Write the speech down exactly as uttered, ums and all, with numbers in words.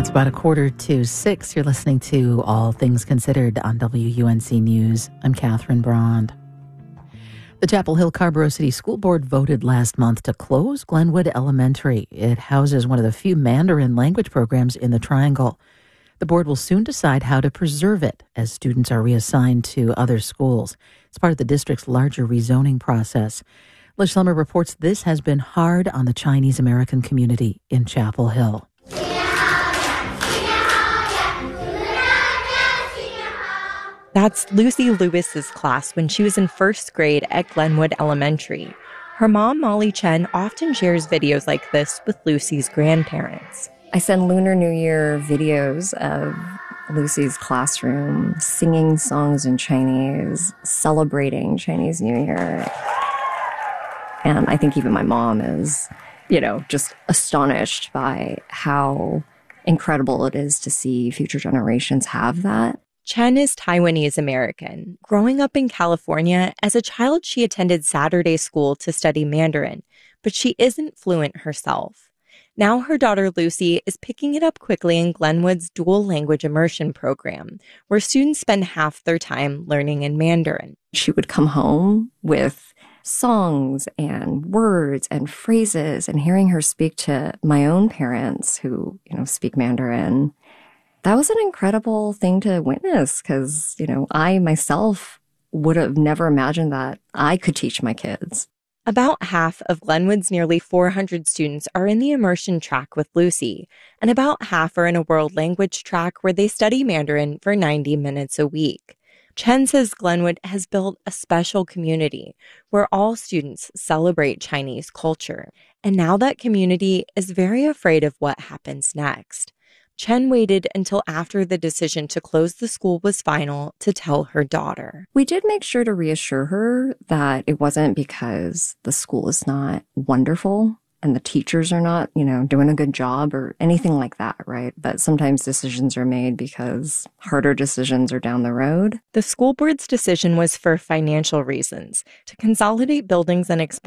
It's about a quarter to six. You're listening to All Things Considered on W U N C News. I'm Catherine Brond. The Chapel Hill Carrboro City School Board voted last month to close Glenwood Elementary. It houses one of the few Mandarin language programs in the Triangle. The board will soon decide how to preserve it as students are reassigned to other schools. It's part of the district's larger rezoning process. Liz Schlemmer reports this has been hard on the Chinese American community in Chapel Hill. That's Lucy Lewis's class when she was in first grade at Glenwood Elementary. Her mom, Molly Chen, often shares videos like this with Lucy's grandparents. I send Lunar New Year videos of Lucy's classroom singing songs in Chinese, celebrating Chinese New Year. And I think even my mom is, you know, just astonished by how incredible it is to see future generations have that. Chen is Taiwanese American. Growing up in California, as a child, she attended Saturday school to study Mandarin, but she isn't fluent herself. Now her daughter Lucy is picking it up quickly in Glenwood's dual language immersion program, where students spend half their time learning in Mandarin. She would come home with songs and words and phrases, and hearing her speak to my own parents who, you know, speak Mandarin. That was an incredible thing to witness because, you know, I myself would have never imagined that I could teach my kids. About half of Glenwood's nearly four hundred students are in the immersion track with Lucy, and about half are in a world language track where they study Mandarin for ninety minutes a week. Chen says Glenwood has built a special community where all students celebrate Chinese culture, and now that community is very afraid of what happens next. Chen waited until after the decision to close the school was final to tell her daughter. We did make sure to reassure her that it wasn't because the school is not wonderful and the teachers are not, you know, doing a good job or anything like that, right? But sometimes decisions are made because harder decisions are down the road. The school board's decision was for financial reasons, to consolidate buildings and expenses